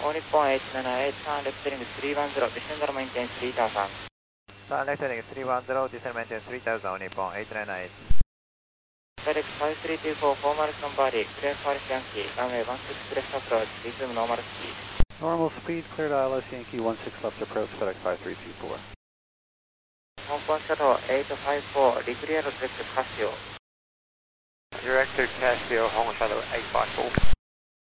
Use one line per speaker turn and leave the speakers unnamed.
All Nippon 878, turn left heading 310, descend maintenance 3000.
Turn left heading 310, descend maintenance 3000, All Nippon 898.
FedEx 5324, formal Somebody, clear for Yankee, runway 16 left approach, resume normal speed.
Normal speed, cleared ILS Yankee 16 left approach, FedEx 5324.
Hong Kong Shuttle 854, declare direct Casio.
Director Casio, Hong Kong Shuttle 854.